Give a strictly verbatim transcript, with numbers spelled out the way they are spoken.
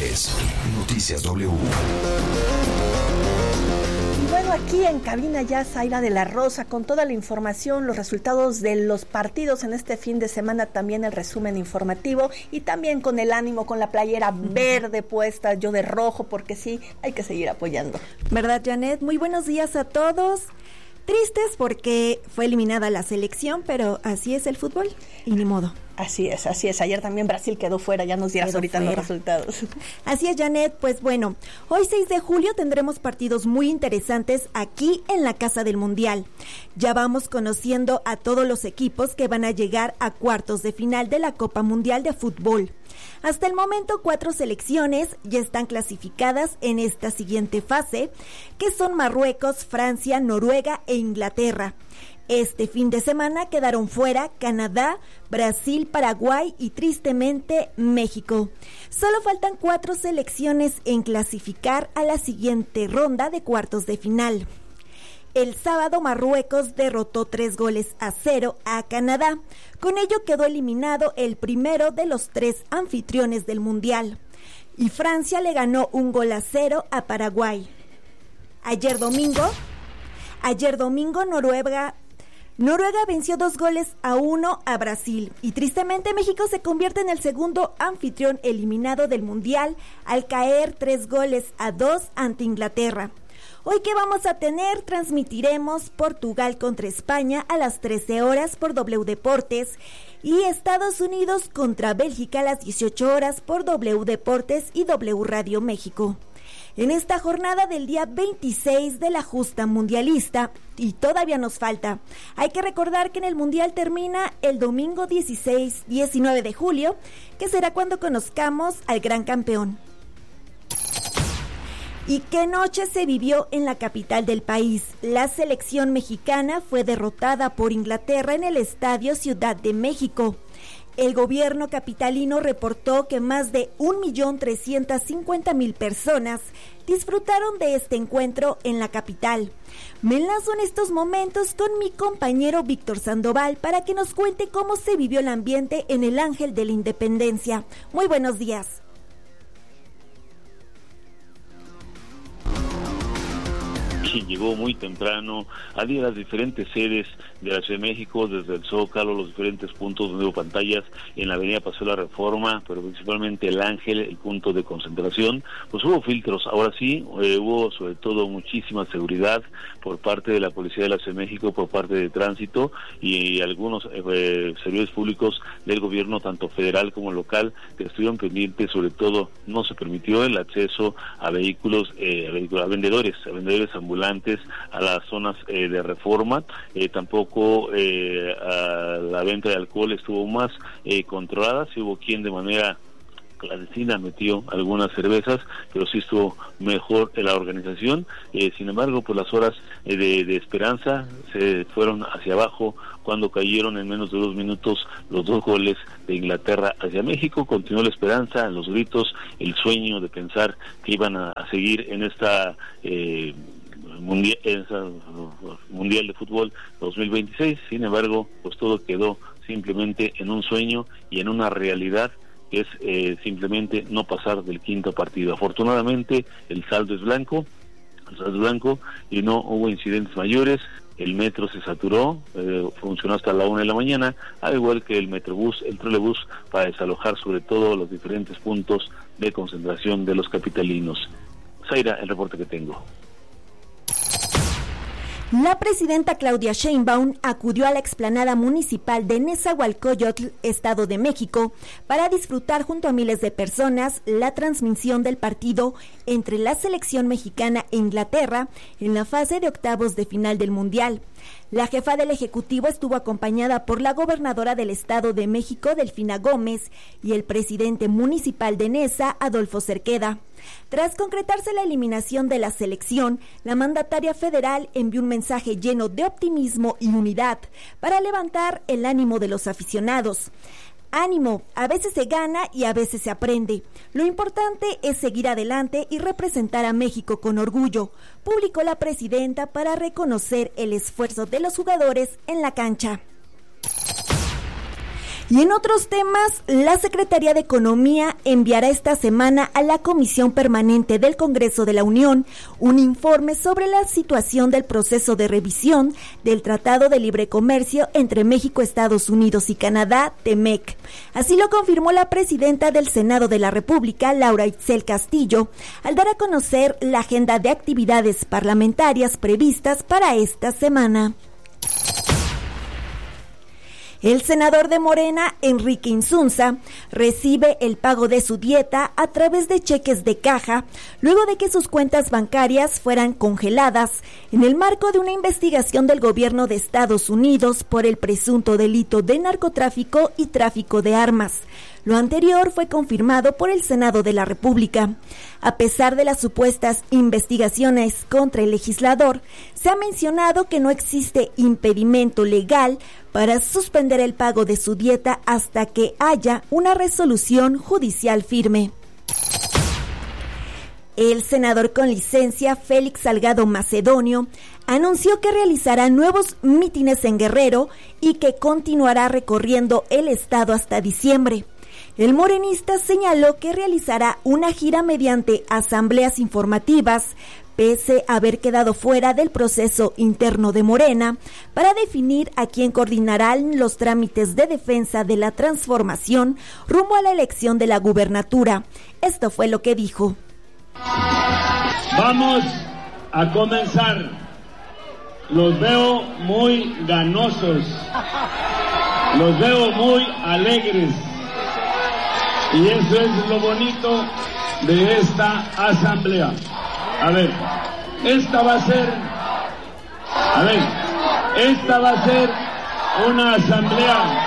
es Noticias W. Y bueno, aquí en cabina ya Zaira de la Rosa con toda la información, los resultados de los partidos en este fin de semana, también el resumen informativo y también con el ánimo, con la playera verde puesta, yo de rojo, porque sí, hay que seguir apoyando. ¿Verdad, Janet? Muy buenos días a todos. Tristes porque fue eliminada la selección, pero así es el fútbol y ni modo. Así es, así es. Ayer también Brasil quedó fuera, ya nos dirás quedó ahorita fuera. Los resultados. Así es, Janet. Pues bueno, hoy seis de julio tendremos partidos muy interesantes aquí en la Casa del Mundial. Ya vamos conociendo a todos los equipos que van a llegar a cuartos de final de la Copa Mundial de Fútbol. Hasta el momento, cuatro selecciones ya están clasificadas en esta siguiente fase, que son Marruecos, Francia, Noruega e Inglaterra. Este fin de semana quedaron fuera Canadá, Brasil, Paraguay y tristemente México. Solo faltan cuatro selecciones en clasificar a la siguiente ronda de cuartos de final. El sábado Marruecos derrotó tres goles a cero a Canadá. Con ello quedó eliminado el primero de los tres anfitriones del Mundial. Y Francia le ganó un gol a cero a Paraguay. Ayer domingo, ayer domingo Noruega... Noruega venció dos goles a uno a Brasil y tristemente México se convierte en el segundo anfitrión eliminado del Mundial al caer tres goles a dos ante Inglaterra. Hoy, ¿qué vamos a tener? Transmitiremos Portugal contra España a las trece horas por W Deportes y Estados Unidos contra Bélgica a las dieciocho horas por W Deportes y W Radio México. En esta jornada del día veintiséis de la justa mundialista, y todavía nos falta, hay que recordar que en el Mundial termina el domingo dieciséis, diecinueve de julio, que será cuando conozcamos al gran campeón. ¿Y qué noche se vivió en la capital del país? La selección mexicana fue derrotada por Inglaterra en el Estadio Ciudad de México. El gobierno capitalino reportó que más de un millón trescientas cincuenta mil personas disfrutaron de este encuentro en la capital. Me enlazo en estos momentos con mi compañero Víctor Sandoval para que nos cuente cómo se vivió el ambiente en el Ángel de la Independencia. Muy buenos días. Y llegó muy temprano, había las diferentes sedes de la Ciudad de México, desde el Zócalo, los diferentes puntos donde hubo pantallas, en la avenida Paseo de la Reforma, pero principalmente el Ángel, el punto de concentración, pues hubo filtros, ahora sí, eh, hubo sobre todo muchísima seguridad por parte de la Policía de la Ciudad de México, por parte de Tránsito y, y algunos eh, servidores públicos del gobierno, tanto federal como local, que estuvieron pendientes, sobre todo no se permitió el acceso a vehículos, eh, a, vehículos a vendedores, a vendedores ambulantes, a las zonas eh, de Reforma, eh, tampoco eh, a la venta de alcohol estuvo más eh, controlada, si hubo quien de manera clandestina metió algunas cervezas, pero sí estuvo mejor en la organización, eh, sin embargo, pues las horas eh, de, de esperanza se fueron hacia abajo cuando cayeron en menos de dos minutos los dos goles de Inglaterra hacia México. Continuó la esperanza, los gritos, el sueño de pensar que iban a, a seguir en esta eh, Mundial, mundial de Fútbol dos mil veintiséis, sin embargo, pues todo quedó simplemente en un sueño y en una realidad que es eh, simplemente no pasar del quinto partido. Afortunadamente, el saldo es blanco, el saldo es blanco y no hubo incidentes mayores. El metro se saturó, eh, funcionó hasta la una de la mañana, al igual que el metrobús, el trolebús, para desalojar sobre todo los diferentes puntos de concentración de los capitalinos. Zaira, el reporte que tengo. La presidenta Claudia Sheinbaum acudió a la explanada municipal de Nezahualcóyotl, Estado de México, para disfrutar junto a miles de personas la transmisión del partido entre la selección mexicana e Inglaterra en la fase de octavos de final del Mundial. La jefa del Ejecutivo estuvo acompañada por la gobernadora del Estado de México, Delfina Gómez, y el presidente municipal de Neza, Adolfo Cerqueda. Tras concretarse la eliminación de la selección, la mandataria federal envió un mensaje lleno de optimismo y unidad para levantar el ánimo de los aficionados. Ánimo, a veces se gana y a veces se aprende. Lo importante es seguir adelante y representar a México con orgullo, publicó la presidenta para reconocer el esfuerzo de los jugadores en la cancha. Y en otros temas, la Secretaría de Economía enviará esta semana a la Comisión Permanente del Congreso de la Unión un informe sobre la situación del proceso de revisión del Tratado de Libre Comercio entre México, Estados Unidos y Canadá, TEMEC. Así lo confirmó la presidenta del Senado de la República, Laura Itzel Castillo, al dar a conocer la agenda de actividades parlamentarias previstas para esta semana. El senador de Morena, Enrique Insunza, recibe el pago de su dieta a través de cheques de caja, luego de que sus cuentas bancarias fueran congeladas en el marco de una investigación del gobierno de Estados Unidos por el presunto delito de narcotráfico y tráfico de armas. Lo anterior fue confirmado por el Senado de la República. A pesar de las supuestas investigaciones contra el legislador, se ha mencionado que no existe impedimento legal para suspender el pago de su dieta hasta que haya una resolución judicial firme. El senador con licencia Félix Salgado Macedonio anunció que realizará nuevos mítines en Guerrero y que continuará recorriendo el estado hasta diciembre. El morenista señaló que realizará una gira mediante asambleas informativas, pese a haber quedado fuera del proceso interno de Morena, para definir a quién coordinarán los trámites de defensa de la transformación rumbo a la elección de la gubernatura. Esto fue lo que dijo. Vamos a comenzar. Los veo muy ganosos, los veo muy alegres. Y eso es lo bonito de esta asamblea. A ver, esta va a ser, a ver, esta va a ser una asamblea